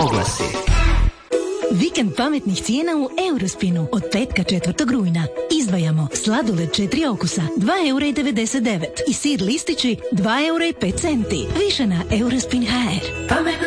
oglasi. Vikend pametnih cijena u Eurospinu od petka 4. rujna. Izdvajamo sladoled 4 okusa 2,99 € i sir listići 2,05 €. Više na Eurospin.hr.